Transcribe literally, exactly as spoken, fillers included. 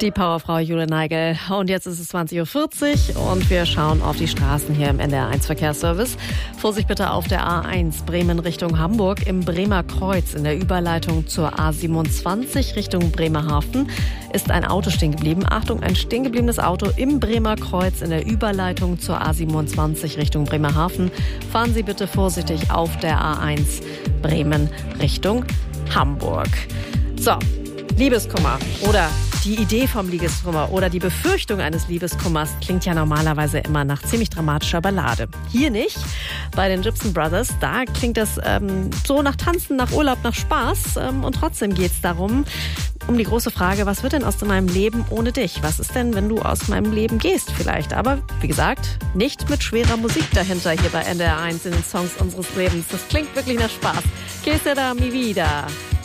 Die Powerfrau Jule Neigel. Und jetzt ist es zwanzig Uhr vierzig und wir schauen auf die Straßen hier im N D R eins Verkehrsservice. Vorsicht bitte auf der A eins Bremen Richtung Hamburg im Bremer Kreuz in der Überleitung zur A siebenundzwanzig Richtung Bremerhaven ist ein Auto stehen geblieben. Achtung, ein stehen gebliebenes Auto im Bremer Kreuz in der Überleitung zur A siebenundzwanzig Richtung Bremerhaven. Fahren Sie bitte vorsichtig auf der A eins Bremen Richtung Hamburg. So, Liebeskummer oder die Idee vom Liebeskummer oder die Befürchtung eines Liebeskummers klingt ja normalerweise immer nach ziemlich dramatischer Ballade. Hier nicht. Bei den Gibson Brothers, da klingt das ähm, so nach Tanzen, nach Urlaub, nach Spaß. Ähm, und trotzdem geht es darum, um die große Frage, was wird denn aus meinem Leben ohne dich? Was ist denn, wenn du aus meinem Leben gehst vielleicht? Aber wie gesagt, nicht mit schwerer Musik dahinter hier bei N D R eins in den Songs unseres Lebens. Das klingt wirklich nach Spaß. Que será mi vida?